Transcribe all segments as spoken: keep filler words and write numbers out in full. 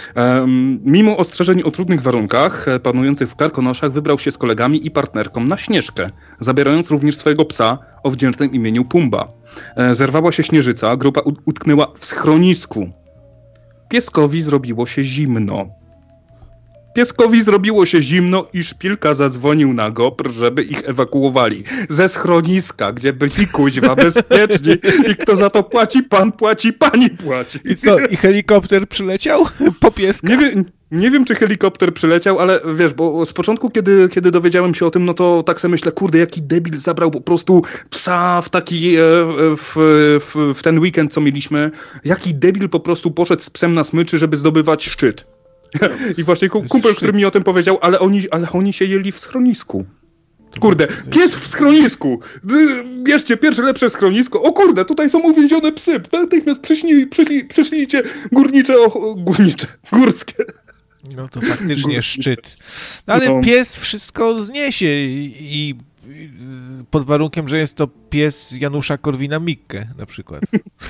Mimo ostrzeżeń o trudnych warunkach panujących w Karkonoszach wybrał się z kolegami i partnerką na Śnieżkę, zabierając również swojego psa o wdzięcznym imieniu Pumba. Zerwała się śnieżyca, grupa utknęła w schronisku. Pieskowi zrobiło się zimno. Pieskowi zrobiło się zimno i Szpilka zadzwonił na GOPR, żeby ich ewakuowali ze schroniska, gdzie byli kuźwa bezpieczni i kto za to płaci? Pan płaci, pani płaci. I co, i helikopter przyleciał po pieska? Nie wiem, nie wiem, czy helikopter przyleciał, ale wiesz, bo z początku, kiedy, kiedy dowiedziałem się o tym, no to tak sobie myślę, kurde, jaki debil zabrał po prostu psa w taki, w, w, w ten weekend, co mieliśmy, jaki debil po prostu poszedł z psem na smyczy, żeby zdobywać szczyt. I właśnie kumpel, który mi o tym powiedział, ale oni, ale oni się jeli w schronisku. Kurde, pies w schronisku! Bierzcie pierwsze lepsze schronisko. O kurde, tutaj są uwięzione psy. Natychmiast przyszli, przyszli, przyszlijcie górnicze, o, górnicze, górskie. No to faktycznie szczyt. No ale no. Pies wszystko zniesie i, i pod warunkiem, że jest to pies Janusza Korwina-Mikke na przykład.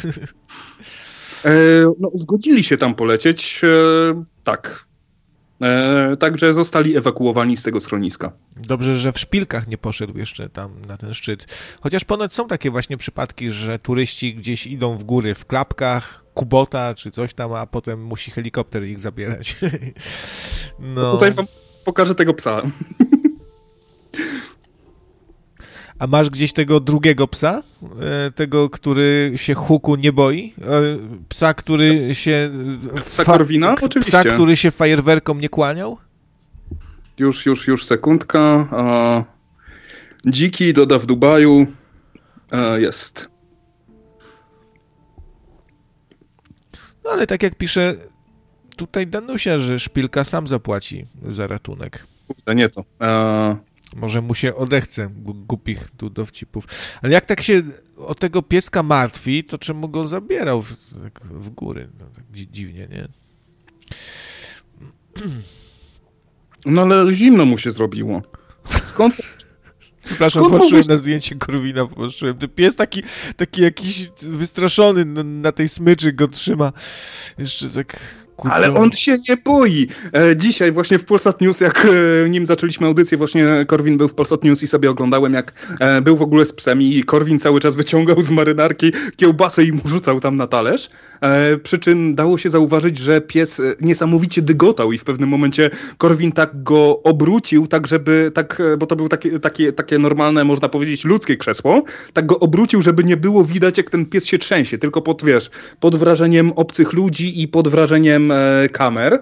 E, no, zgodzili się tam polecieć, e, tak. E, także zostali ewakuowani z tego schroniska. Dobrze, że w Szpilkach nie poszedł jeszcze tam na ten szczyt. Chociaż ponoć są takie właśnie przypadki, że turyści gdzieś idą w góry w klapkach, Kubota czy coś tam, a potem musi helikopter ich zabierać. No. Tutaj wam pokażę tego psa. A masz gdzieś tego drugiego psa? Tego, który się huku nie boi? Psa, który się... Psa Korwina? Fa- Oczywiście. Psa, który się fajerwerkom nie kłaniał? Już, już, już, sekundka. A, dziki doda w Dubaju. A, jest. No ale tak jak pisze tutaj Danusia, że Szpilka sam zapłaci za ratunek. Kurde, nie to. A... Może mu się odechce głupich tu dowcipów. Ale jak tak się o tego pieska martwi, to czemu go zabierał w, tak w góry? No, tak dziwnie, nie? No ale zimno mu się zrobiło. Skąd? Przepraszam, Skąd patrzyłem mówisz? na zdjęcie Korwina, patrzyłem. Ten pies taki, taki jakiś wystraszony na, na tej smyczy go trzyma. Jeszcze tak... Kurczę. Ale on się nie boi. E, dzisiaj właśnie w Polsat News, jak e, nim zaczęliśmy audycję, właśnie Korwin był w Polsat News i sobie oglądałem, jak e, był w ogóle z psem i Korwin cały czas wyciągał z marynarki kiełbasę i mu rzucał tam na talerz. E, przy czym dało się zauważyć, że pies niesamowicie dygotał i w pewnym momencie Korwin tak go obrócił, tak żeby, tak, bo to było takie, takie, takie normalne, można powiedzieć, ludzkie krzesło, tak go obrócił, żeby nie było widać, jak ten pies się trzęsie, tylko pod, wiesz, pod wrażeniem obcych ludzi i pod wrażeniem kamer.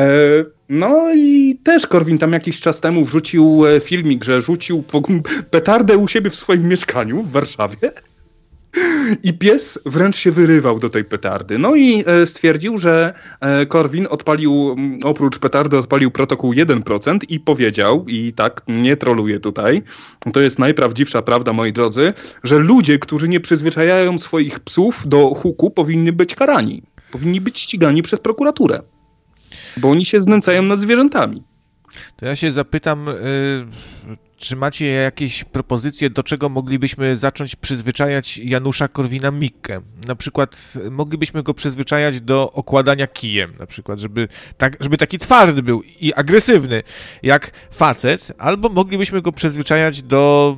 No i też Korwin tam jakiś czas temu wrzucił filmik, że rzucił petardę u siebie w swoim mieszkaniu w Warszawie i pies wręcz się wyrywał do tej petardy. No i stwierdził, że Korwin odpalił, oprócz petardy odpalił protokół jeden procent i powiedział, i tak nie troluję tutaj, to jest najprawdziwsza prawda, moi drodzy, że ludzie, którzy nie przyzwyczajają swoich psów do huku, powinni być karani. Powinni być ścigani przez prokuraturę, bo oni się znęcają nad zwierzętami. To ja się zapytam, yy, czy macie jakieś propozycje, do czego moglibyśmy zacząć przyzwyczajać Janusza Korwina-Mikke? Na przykład moglibyśmy go przyzwyczajać do okładania kijem, na przykład, żeby, tak, żeby taki twardy był i agresywny jak facet, albo moglibyśmy go przyzwyczajać do,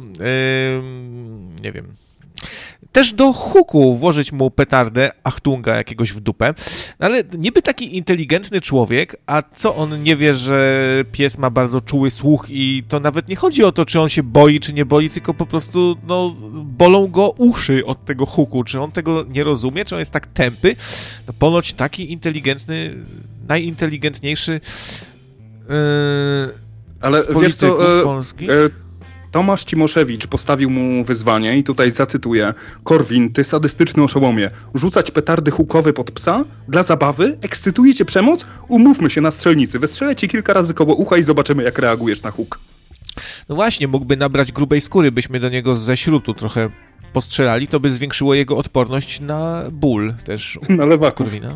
yy, nie wiem... Też do huku włożyć mu petardę, achtunga jakiegoś w dupę, ale niby taki inteligentny człowiek, a co on nie wie, że pies ma bardzo czuły słuch i to nawet nie chodzi o to, czy on się boi, czy nie boi, tylko po prostu no, bolą go uszy od tego huku, czy on tego nie rozumie, czy on jest tak tępy, no ponoć taki inteligentny, najinteligentniejszy yy, ale z polityków wiesz co, e, polskich. E, Tomasz Cimoszewicz postawił mu wyzwanie i tutaj zacytuję: Korwin, ty sadystyczny oszołomie, rzucać petardy hukowe pod psa? Dla zabawy? Ekscytuje cię przemoc? Umówmy się na strzelnicy, wystrzelę ci kilka razy koło ucha i zobaczymy, jak reagujesz na huk. No właśnie, mógłby nabrać grubej skóry, byśmy do niego ze śrutu trochę postrzelali, to by zwiększyło jego odporność na ból też. Na lewaków. Korwina.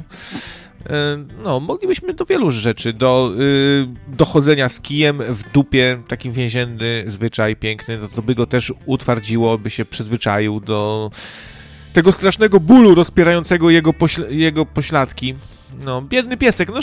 No, moglibyśmy do wielu rzeczy, do y, dochodzenia z kijem w dupie, taki więzienny zwyczaj piękny, no to by go też utwardziło, by się przyzwyczaił do tego strasznego bólu rozpierającego jego, pośl- jego pośladki. No, biedny piesek, no